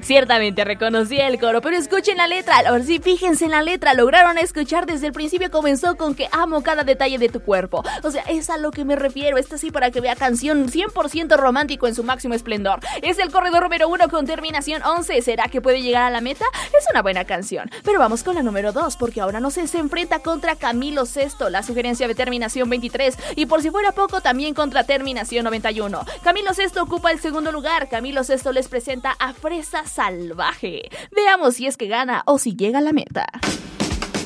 Ciertamente reconocí el coro, pero escuchen la letra. Ahora sí, fíjense en la letra. Lograron escuchar desde el principio. Comenzó con que amo cada detalle de tu cuerpo. O sea, es a lo que me refiero. Esta sí, para que vea, canción 100% romántico en su máximo esplendor. Es el corredor número 1 con terminación 11. ¿Será que puede llegar a la meta? Es una buena canción. Pero vamos con la número 2, porque ahora no sé, se enfrenta contra Camilo Sesto, la sugerencia de terminación 23. Y por si fuera poco, también contra terminación 91. Camilo Sesto ocupa el segundo lugar. Camilo Sesto les presenta a Fresa Salvaje. Veamos si es que gana o si llega a la meta.